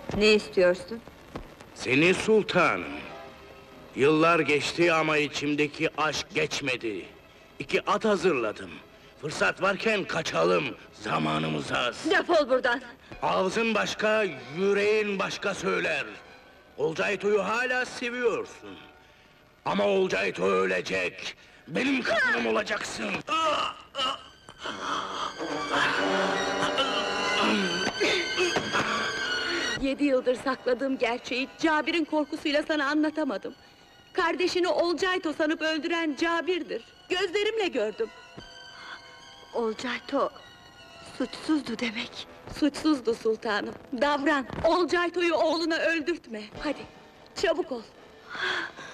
Ne istiyorsun? Seni sultanım. Yıllar geçti ama içimdeki aşk geçmedi. 2 at hazırladım. Fırsat varken kaçalım, zamanımız az. Defol buradan! Ağzın başka, yüreğin başka söyler. Olcayto'yu hala seviyorsun. Ama Olcayto ölecek. Benim kadınım olacaksın. 7 yıldır sakladığım gerçeği Cabir'in korkusuyla sana anlatamadım. Kardeşini Olcayto sanıp öldüren Cabir'dir. Gözlerimle gördüm. Olcayto suçsuzdu demek. Suçsuzdu sultanım. Davran. Olcayto'yu oğluna öldürtme. Hadi çabuk ol.